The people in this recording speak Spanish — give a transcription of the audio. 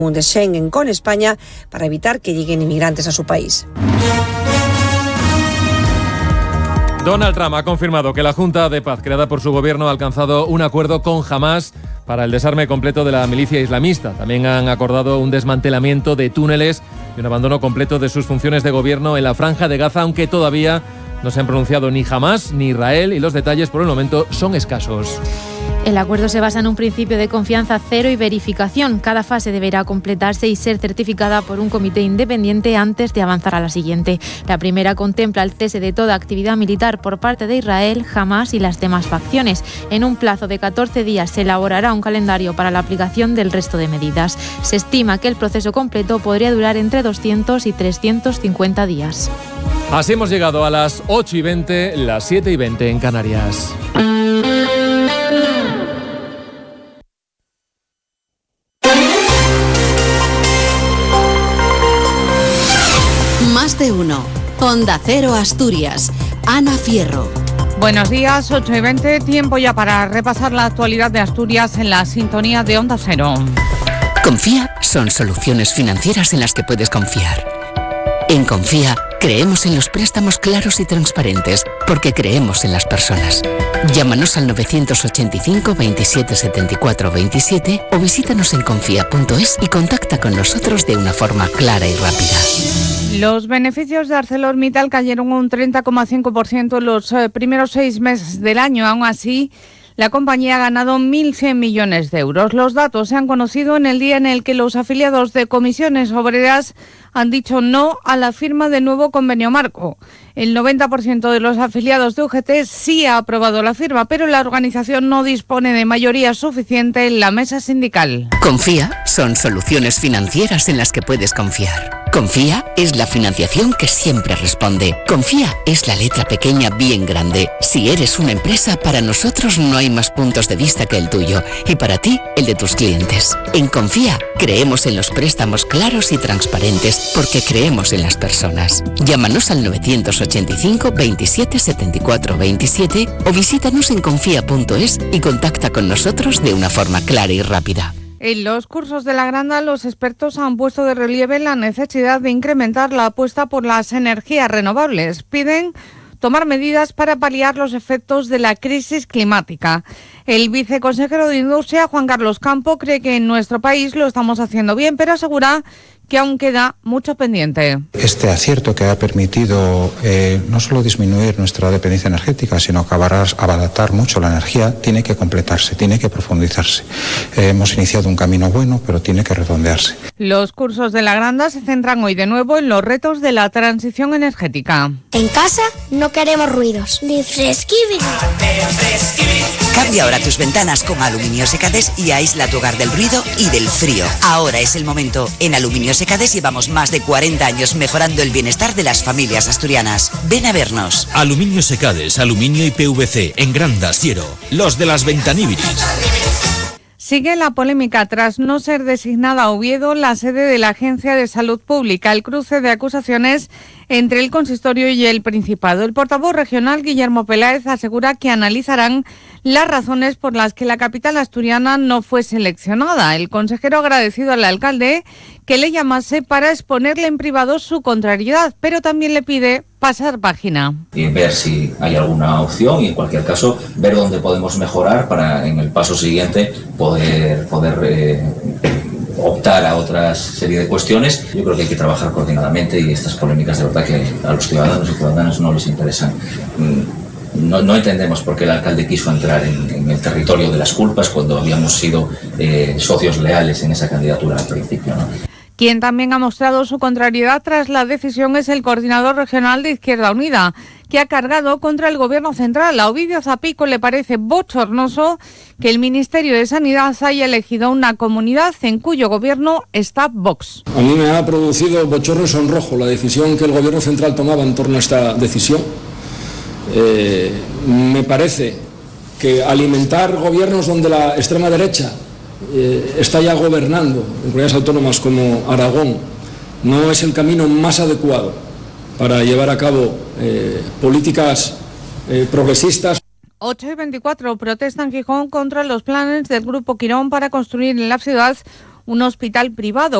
de Schengen con España para evitar que lleguen inmigrantes a su país. Donald Trump ha confirmado que la Junta de Paz creada por su gobierno ha alcanzado un acuerdo con Hamás para el desarme completo de la milicia islamista. También han acordado un desmantelamiento de túneles y un abandono completo de sus funciones de gobierno en la Franja de Gaza, aunque todavía no se han pronunciado ni Hamás ni Israel y los detalles por el momento son escasos. El acuerdo se basa en un principio de confianza cero y verificación. Cada fase deberá completarse y ser certificada por un comité independiente antes de avanzar a la siguiente. La primera contempla el cese de toda actividad militar por parte de Israel, Hamás y las demás facciones. En un plazo de 14 días se elaborará un calendario para la aplicación del resto de medidas. Se estima que el proceso completo podría durar entre 200 y 350 días. Así hemos llegado a las 8:20, las 7:20 en Canarias. Más de uno. Onda Cero Asturias. Ana Fierro. Buenos días, 8:20, tiempo ya para repasar la actualidad de Asturias en la sintonía de Onda Cero. Confía son soluciones financieras en las que puedes confiar. En Confía creemos en los préstamos claros y transparentes porque creemos en las personas. Llámanos al 985 27 74 27 o visítanos en confía.es y contacta con nosotros de una forma clara y rápida. Los beneficios de ArcelorMittal cayeron un 30,5% en los primeros 6 meses del año. Aún así, la compañía ha ganado 1.100 millones de euros. Los datos se han conocido en el día en el que los afiliados de Comisiones Obreras han dicho no a la firma del nuevo convenio marco. El 90% de los afiliados de UGT sí ha aprobado la firma, pero la organización no dispone de mayoría suficiente en la mesa sindical. Confía son soluciones financieras en las que puedes confiar. Confía es la financiación que siempre responde. Confía es la letra pequeña bien grande. Si eres una empresa, para nosotros no hay más puntos de vista que el tuyo y para ti, el de tus clientes. En Confía creemos en los préstamos claros y transparentes porque creemos en las personas. Llámanos al 985 27 74 27 o visítanos en confía.es y contacta con nosotros de una forma clara y rápida. En los cursos de la Granda, los expertos han puesto de relieve la necesidad de incrementar la apuesta por las energías renovables. Piden tomar medidas para paliar los efectos de la crisis climática. El viceconsejero de Industria, Juan Carlos Campo, cree que en nuestro país lo estamos haciendo bien, pero asegura que aún queda mucho pendiente. Este acierto que ha permitido no solo disminuir nuestra dependencia energética, sino que abaratar mucho la energía, tiene que completarse, tiene que profundizarse. Hemos iniciado un camino bueno, pero tiene que redondearse. Los cursos de la Granda se centran hoy de nuevo en los retos de la transición energética. En casa no queremos ruidos, ni fresquibis. Cambia ahora tus ventanas con Aluminio Secades y aísla tu hogar del ruido y del frío. Ahora es el momento. En Aluminio Secades llevamos más de 40 años mejorando el bienestar de las familias asturianas. Ven a vernos. Aluminio Secades, aluminio y PVC, en Granda, Siero. Los de las Ventaníbiris. Sigue la polémica tras no ser designada Oviedo la sede de la Agencia de Salud Pública. El cruce de acusaciones entre el consistorio y el Principado. El portavoz regional, Guillermo Peláez, asegura que analizarán las razones por las que la capital asturiana no fue seleccionada. El consejero ha agradecido al alcalde que le llamase para exponerle en privado su contrariedad, pero también le pide pasar página. Y ver si hay alguna opción y en cualquier caso ver dónde podemos mejorar para en el paso siguiente poder optar a otra serie de cuestiones. Yo creo que hay que trabajar coordinadamente y estas polémicas de verdad que a los ciudadanos y ciudadanas no les interesan. No entendemos por qué el alcalde quiso entrar en el territorio de las culpas cuando habíamos sido socios leales en esa candidatura al principio, ¿no? Quien también ha mostrado su contrariedad tras la decisión es el coordinador regional de Izquierda Unida, que ha cargado contra el Gobierno central. A Ovidio Zapico le parece bochornoso que el Ministerio de Sanidad haya elegido una comunidad en cuyo gobierno está Vox. A mí me ha producido bochorno y sonrojo la decisión que el Gobierno central tomaba en torno a esta decisión. Me parece que alimentar gobiernos donde la extrema derecha está ya gobernando en comunidades autónomas como Aragón no es el camino más adecuado para llevar a cabo políticas progresistas. 8:24 protesta en Gijón contra los planes del Grupo Quirón para construir en la ciudad un hospital privado